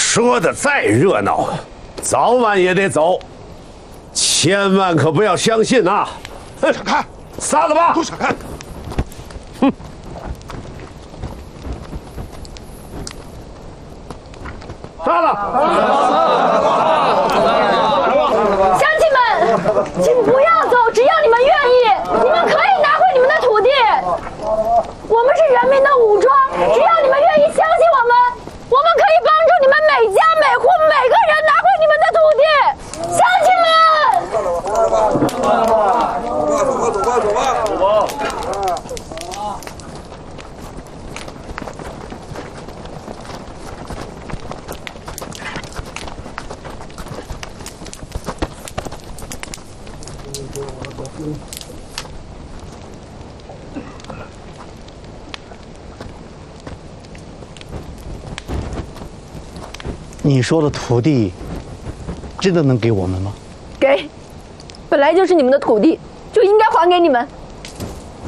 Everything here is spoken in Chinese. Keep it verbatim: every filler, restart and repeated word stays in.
说的再热闹，早晚也得走，千万可不要相信啊！ 闪开！ 撒了吧！ 都闪开！ 哼！杀了！ 乡亲们，请不要走，只要你们愿意，你们可以拿回你们的土地。我们是人民的武装，只要你们愿意相信我们，我们可以帮助你们每家每户每个人拿回你们的土地。乡亲们， 走吧，走吧，走吧，走吧。 你说的土地，真的能给我们吗？ 给，本来就是你们的土地，就应该还给你们。